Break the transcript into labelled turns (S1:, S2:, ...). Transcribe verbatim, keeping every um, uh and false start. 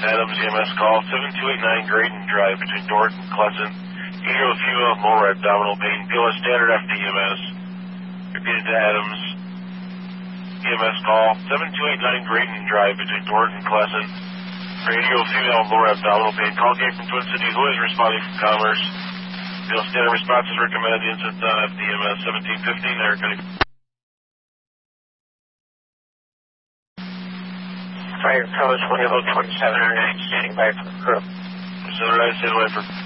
S1: Adams, E M S call seven two eight nine Graydon Drive between Dordt and Pleasant. Atrial female lower abdominal pain. P L S standard F D E M S. Repeated to Adams. E M S call seven two eight nine Graydon Drive between Dordt and Pleasant. Atrial female lower abdominal pain. Call came from Twin Cities. Who is responding from Commerce? P L S standard response is recommended. The incident on F D E M S seventeen fifteen. Erica.
S2: Fire code twenty-one twenty-seven oh nine, standing by for the crew.
S1: Center, I stand by for